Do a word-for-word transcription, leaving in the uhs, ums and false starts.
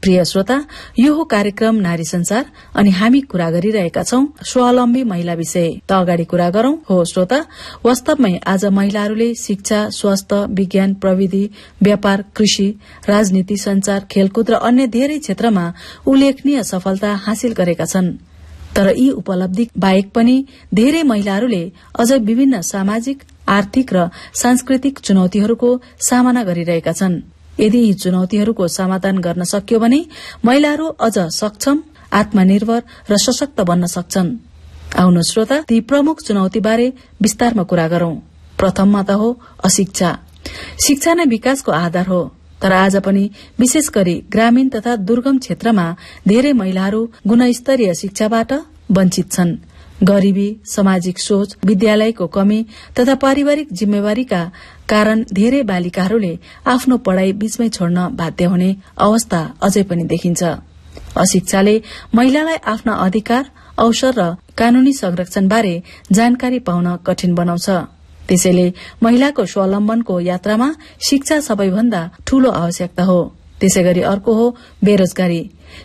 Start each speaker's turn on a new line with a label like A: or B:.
A: प्रिय श्रोता, यो हो कार्यक्रम नारी संसार अनि हामी कुरा गरिरहेका छौं स्वावलम्बी महिला विषय। त अगाडि कुरा गरौं। हो श्रोता, वास्तवमै आज महिलाहरूले शिक्षा, स्वास्थ्य, विज्ञान, प्रविधि, व्यापार, कृषि, राजनीति, संचार, खेलकुद र अन्य धेरै क्षेत्रमा उल्लेखनीय सफलता हासिल गरेका छन्। तर यी उपलब्धि बाहेक पनि धेरै महिलाहरूले अझ विभिन्न सामाजिक, आर्थिक र सांस्कृतिक चुनौतीहरूको सामना गरिरहेका छन्। यदि यी चुनौतीहरूको समाधान गर्न सकियो भने महिलाहरू अझ सक्षम, आत्मनिर्भर र सशक्त बन्न सक्छन्। आउनु श्रोता, ती प्रमुख चुनौतीबारे विस्तारमा कुरा गरौं। प्रथममा त हो अशिक्षा। शिक्षा नै विकासको आधार हो, तर आज पनि विशेष गरी ग्रामीण तथा दुर्गम क्षेत्रमा धेरै महिलाहरू गुणस्तरीय शिक्षाबाट वञ्चित छन्। गरीबी, सामाजिक सोच, विद्यालयको कमी तथा पारिवारिक जिम्मेवारीका कारण धेरै बालिकाहरूले आफ्नो पढ़ाई बीचमै छोड्न बाध्य हुने अवस्था अझै पनि देखिन्छ। अशिक्षाले महिलालाई आफ्ना अधिकार, अवसर र कानूनी संरक्षणबारे जानकारी पाउन कठिन बनाउँछ। त्यसैले महिलाको स्वावलम्बनको यात्रामा शिक्षा सबैभन्दा ठूलो आवश्यकता हो। त्यसैगरी अर्को हो बेरोजगारी।